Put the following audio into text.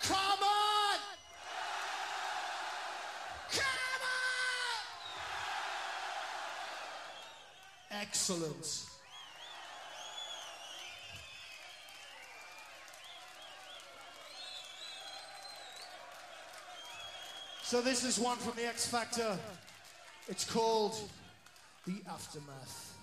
Come on! Come on! Excellent. So this is one from the X Factor. It's called The Aftermath.